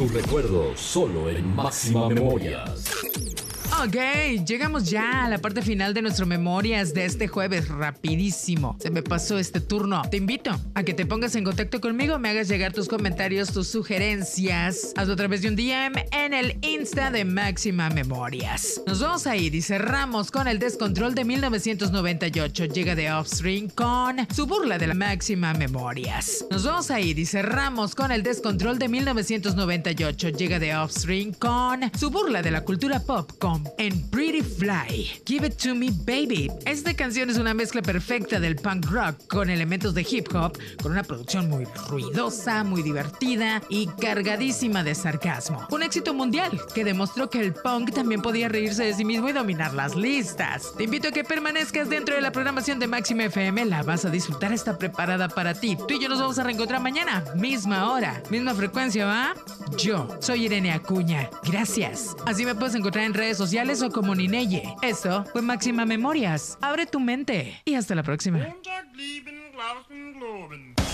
tus recuerdos solo en Máxima Memorias. Ok, llegamos ya a la parte final de nuestro Memorias de este jueves. Rapidísimo, se me pasó este turno. Te invito a que te pongas en contacto conmigo, me hagas llegar tus comentarios, tus sugerencias. Hazlo a través de un DM en el Insta de Máxima Memorias. Nos vamos a ir y cerramos con El Descontrol de 1998. Llega de Offspring con su burla de la Máxima Memorias. Nos vamos a ir y cerramos con El Descontrol de 1998. Llega de Offspring con su burla de la cultura pop con en Pretty Fly, Give It To Me Baby. Esta canción es una mezcla perfecta del punk rock con elementos de hip hop, con una producción muy ruidosa, muy divertida y cargadísima de sarcasmo. Un éxito mundial que demostró que el punk también podía reírse de sí mismo y dominar las listas. Te invito a que permanezcas dentro de la programación de Máxima FM, la vas a disfrutar, está preparada para ti. Tú y yo nos vamos a reencontrar mañana, misma hora, misma frecuencia, ¿va? Yo soy Irene Acuña, gracias. Así me puedes encontrar en redes sociales o como Nineye. Esto fue Máxima Memorias. Abre tu mente y hasta la próxima.